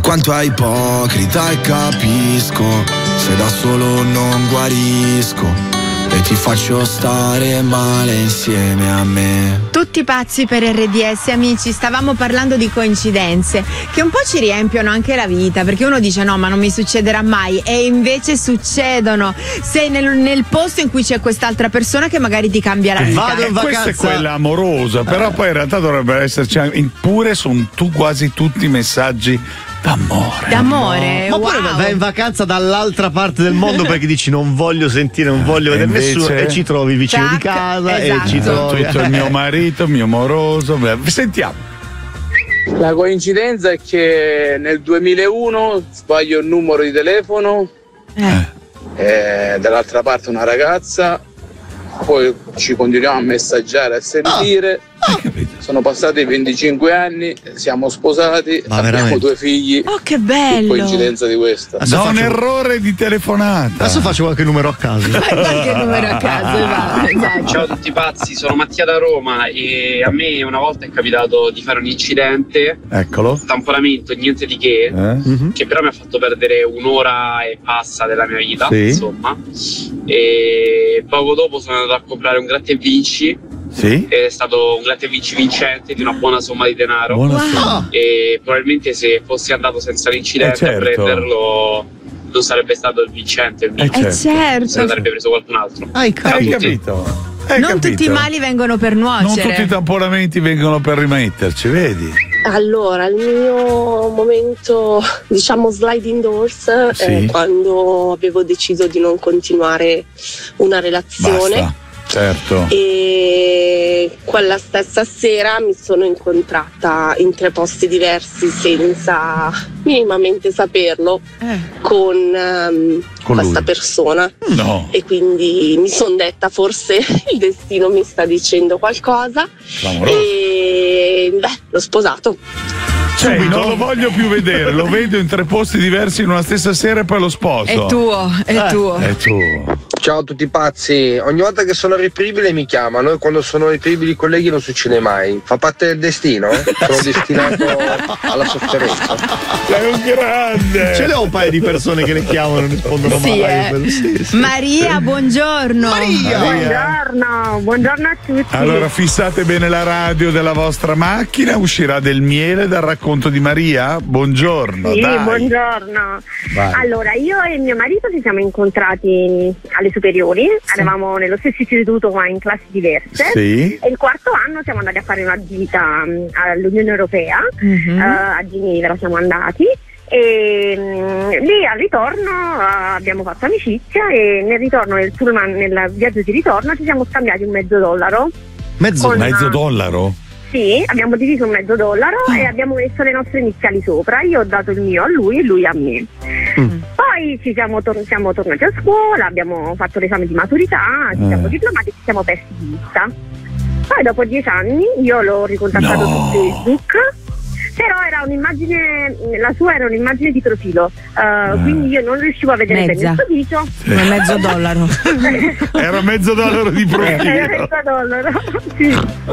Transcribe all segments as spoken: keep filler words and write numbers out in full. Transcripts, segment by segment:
quanto è ipocrita e capisco, se da solo non guarisco e ti faccio stare male insieme a me. Tutti pazzi per R D S, amici. Stavamo parlando di coincidenze che un po' ci riempiono anche la vita, perché uno dice no, ma non mi succederà mai, e invece succedono. Sei nel, nel posto in cui c'è quest'altra persona che magari ti cambia la vita. Vado in vacanza. Questa è quella amorosa, però poi in realtà dovrebbe esserci in, pure sono tu quasi tutti messaggi d'amore. D'amore, ma wow. poi vai in vacanza dall'altra parte del mondo perché dici non voglio sentire, non voglio vedere invece... nessuno, e ci trovi vicino Tac, di casa, esatto. e ci trovi tutto il mio marito, il mio amoroso. Sentiamo. La coincidenza è che nel duemilauno sbaglio il numero di telefono, Eh. e dall'altra parte una ragazza, poi ci continuiamo a messaggiare, a sentire. Hai capito? Sono passati venticinque anni, siamo sposati, Ma abbiamo veramente? due figli. Oh, che bello. Che coincidenza di questa. Adesso Da un faccio- errore di telefonata. Adesso faccio qualche numero a caso. Fai qualche numero a caso, va. Esatto. Ciao a tutti pazzi, sono Mattia da Roma e a me una volta è capitato di fare un incidente, Eccolo. tamponamento, niente di che, Eh? Mhm. che però mi ha fatto perdere un'ora e passa della mia vita, Sì. insomma. E poco dopo sono andato a comprare un gratta e vinci, Sì. ed è stato un gratta e vinci vincente di una buona somma di denaro. Buona Wow. sera. E probabilmente se fossi andato senza l'incidente Eh, certo. a prenderlo non sarebbe stato il vincente il mio, Eh, Eh, certo. se ne certo. sarebbe preso qualcun altro. Hai Ciao a Hai tutti. capito? Hai Non capito? tutti i mali vengono per Non nuocere. tutti i tamponamenti vengono per rimetterci, vedi? Allora, il mio momento, diciamo, sliding doors Sì. è quando avevo deciso di non continuare una relazione. Basta. Certo. E quella stessa sera mi sono incontrata in tre posti diversi senza minimamente saperlo Eh. con, ehm, Con questa lui. persona, No. e quindi mi sono detta forse il destino mi sta dicendo qualcosa, Clamoroso. e beh, l'ho sposato. Cioè, non lo voglio più vedere, lo vedo in tre posti diversi in una stessa sera e poi lo sposo. È tuo, è tuo. È tuo. Ciao a tutti pazzi, ogni volta che sono reperibile mi chiamano, e quando sono reperibili i colleghi non succede mai. Fa parte del destino? Sono destinato alla sofferenza. Sei un grande. Ce le ho un paio di persone che le chiamano e non rispondono Sì, mai. eh. quello stesso. Maria, buongiorno. Maria. Buongiorno, buongiorno a tutti. Allora fissate bene la radio della vostra macchina, uscirà del miele dal racconto di Maria. Buongiorno, Sì, dai. buongiorno. Vai. Allora, io e mio marito ci siamo incontrati alle superiori, eravamo nello stesso istituto ma in classi diverse. Sì. E il quarto anno siamo andati a fare una gita mh, all'Unione Europea, Mhm. eh, a Ginevra siamo andati. E mh, lì al ritorno eh, abbiamo fatto amicizia, e nel ritorno nel pullman, nel viaggio di ritorno, ci siamo scambiati un mezzo dollaro. Mezzo Con- Mezzo dollaro? Sì, abbiamo diviso un mezzo dollaro e abbiamo messo le nostre iniziali sopra. Io ho dato il mio a lui e lui a me. Mm. Poi ci siamo, tor- siamo tornati a scuola, abbiamo fatto l'esame di maturità, ci Eh. siamo diplomati e ci siamo persi di vista. Poi dopo dieci anni io l'ho ricontattato No. su Facebook, però era un'immagine, la sua era un'immagine di profilo, eh, quindi io non riuscivo a vedere Mezza. bene il suo viso. Come mezzo dollaro. Era mezzo dollaro di Era profilo. mezzo dollaro, sì.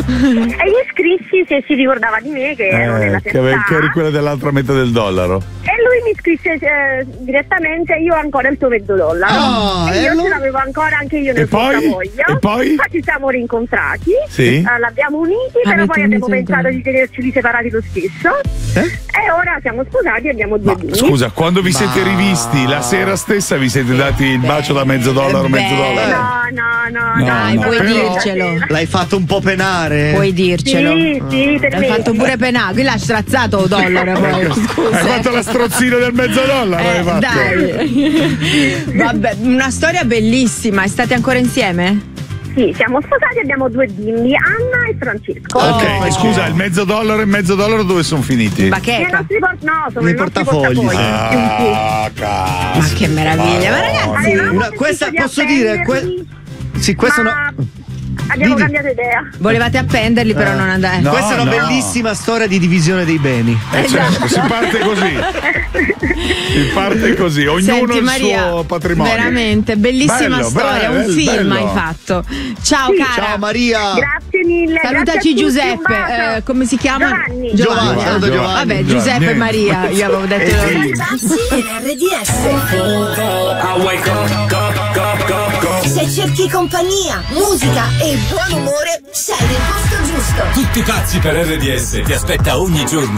E gli scrissi se si ricordava di me, che ero nella Eh, che, ave- terza che eri A. quella dell'altra metà del dollaro. E lui mi scrisse eh, direttamente: io ho ancora il tuo mezzo dollaro. Ah, e e io allora- ce l'avevo ancora anche io E nel poi? portafoglio. E poi? ci siamo rincontrati, Sì. eh, l'abbiamo uniti, però Avete poi abbiamo unito il pensato dollaro. di tenerci lì separati lo stesso. E ora siamo sposati e abbiamo due Ma bimbi. scusa, quando vi siete Ma- rivisti la sera stessa vi siete dati il bacio da mezzo dollaro, mezzo beh. dollaro? No, no, no, No, Dai, no, puoi però- dircelo. L'hai fatto un po' penare? Puoi dircelo. Sì, sì, per L'hai me. fatto pure penare, qui l'ha strazzato il dollaro poi. Scusa. Hai fatto la strozzina del mezzo dollaro, hai Eh, fatto. dai. Vabbè, una storia bellissima. E state ancora insieme? Sì, siamo sposati e abbiamo due bimbi, Anna e Francesco. Ok, Oh. scusa, il mezzo dollaro e il mezzo dollaro dove sono finiti? Nei Bacheca. nostri por- no, sono Nei i nostri portafogli, portafogli. sì. Ah, cazzo. Ma che meraviglia, ma ragazzi. Avevamo Una- deciso questa di posso dire, que- appenderli, Sì, questa ma no. abbiamo Vedi? cambiato idea. Volevate appenderli, però Eh. non andare. No, Questa è una no. bellissima storia di divisione dei beni. Eh, certo, si parte così. Si parte così, ognuno Senti, il Maria, suo patrimonio. Veramente, bellissima Bello, storia, bello, un film bello. hai fatto. Ciao Sì. cara. Ciao Maria. Grazie mille. grazie a Salutaci tutti, Giuseppe, un bacio. eh, come si chiama? Giovanni. Giovanni, ah. saluto Giovanni. Vabbè, Giovanni. Giuseppe e Maria, io avevo detto Ragazzi per R D S. Se cerchi compagnia, musica e buon umore, sei nel posto giusto. Tutti pazzi per R D S ti aspetta ogni giorno